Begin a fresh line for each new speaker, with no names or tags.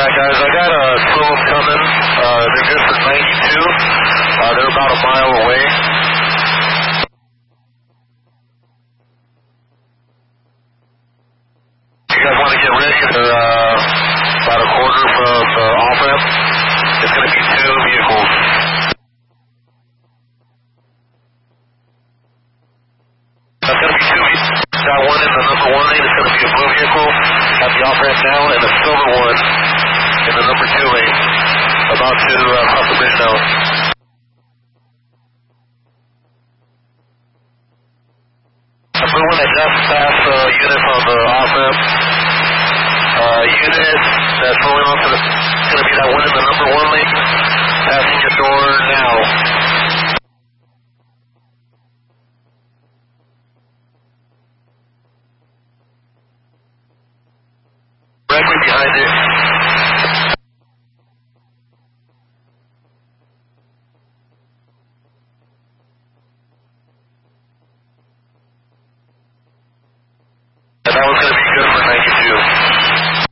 Alright guys, I got two of them coming. They're good for 92. They're about a mile away. You guys want to get ready? They're about a quarter from the off-ramp. It's going to be two vehicles. That's going to be two vehicles. Got one in the number 1 lane. It's going to be a blue vehicle at the off-ramp now, and a silver one in the number 2 lane. About to cross the bridge now. The blue one that just passed units on the off-ramp. Unit that's rolling onto the, it's going to be that one in the number 1 lane. Passing your door now. Directly behind it.